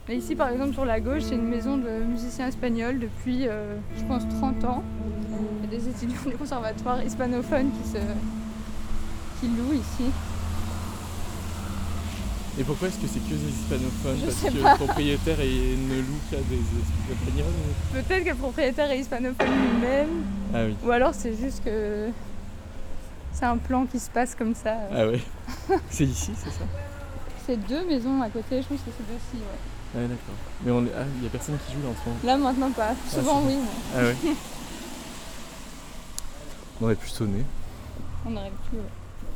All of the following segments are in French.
Mais ici, par exemple, sur la gauche, c'est une maison de musiciens espagnols depuis, je pense, 30 ans. Il y a des étudiants du conservatoire hispanophones qui louent ici. Et pourquoi est-ce que c'est que des hispanophones? Je sais Parce que pas. le propriétaire ne loue qu'à des espagnols ou... Peut-être que le propriétaire est hispanophone lui-même. Ah oui. Ou alors c'est juste que c'est un plan qui se passe comme ça. Ah ouais. C'est ici, c'est ça? C'est 2 maisons à côté, je pense que c'est celle-ci, ouais. Ah ouais, d'accord. Mais il y a personne qui joue là en ce moment. Là maintenant pas. Souvent c'est oui, mais Ah ouais. On aurait pu sonner. on aurait pu. Ouais.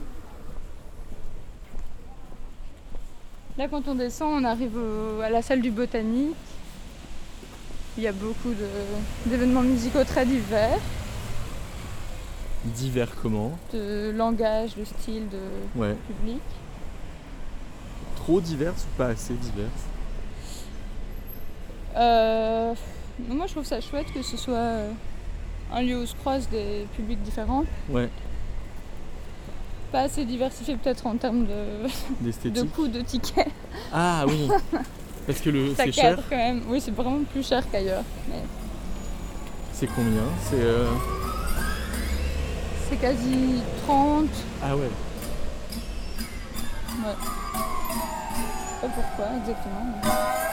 Là quand on descend, on arrive à la salle du botanique. Il y a beaucoup d'événements musicaux très divers. Divers comment? De langage, de style, de Ouais. public. Trop diverses ou pas assez diverses? Moi je trouve ça chouette que ce soit un lieu où se croisent des publics différents. Ouais. Pas assez diversifié peut-être en termes de D'esthétique. coût de tickets. Ah oui. Parce que Ça c'est cadre cher. quand même. Oui, c'est vraiment plus cher qu'ailleurs. Mais C'est combien? c'est quasi 30. Ah ouais. Ouais. Je sais pas pourquoi exactement. Mais...